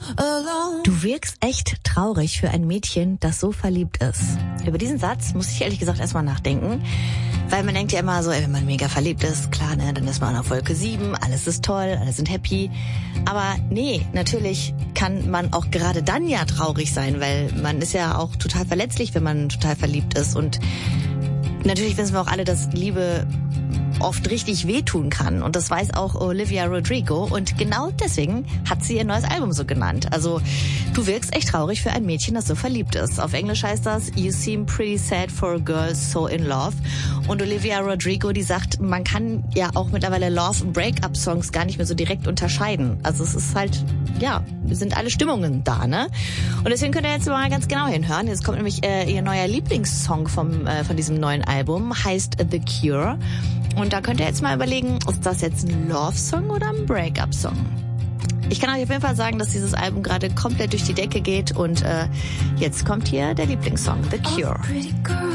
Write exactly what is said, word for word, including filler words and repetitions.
Du wirkst echt traurig für ein Mädchen, das so verliebt ist. Über diesen Satz muss ich ehrlich gesagt erstmal nachdenken. Weil man denkt ja immer so, ey, wenn man mega verliebt ist, klar, ne, dann ist man auf Wolke sieben, alles ist toll, alle sind happy. Aber nee, natürlich kann man auch gerade dann ja traurig sein, weil man ist ja auch total verletzlich, wenn man total verliebt ist. Und natürlich wissen wir auch alle, dass Liebe oft richtig wehtun kann. Und das weiß auch Olivia Rodrigo. Und genau deswegen hat sie ihr neues Album so genannt. Also, du wirkst echt traurig für ein Mädchen, das so verliebt ist. Auf Englisch heißt das, You seem pretty sad for a girl so in love. Und Olivia Rodrigo, die sagt, man kann ja auch mittlerweile Love- und Break-up-Songs gar nicht mehr so direkt unterscheiden. Also es ist halt, ja, sind alle Stimmungen da, ne? Und deswegen könnt ihr jetzt mal ganz genau hinhören. Jetzt kommt nämlich äh, ihr neuer Lieblingssong vom, äh, von diesem neuen Album, heißt The Cure. Und da könnt ihr jetzt mal überlegen, ist das jetzt ein Love-Song oder ein Break-up-Song? Ich kann euch auf jeden Fall sagen, dass dieses Album gerade komplett durch die Decke geht und äh, jetzt kommt hier der Lieblingssong, The Cure.